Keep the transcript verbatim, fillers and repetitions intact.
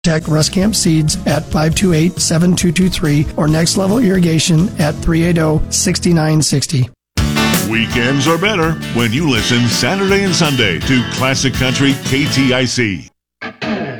Contact Ruscamp Seeds at five two eight, seven two two three or Next Level Irrigation at three eight zero, six nine six zero. Weekends are better when you listen Saturday and Sunday to Classic Country K T I C.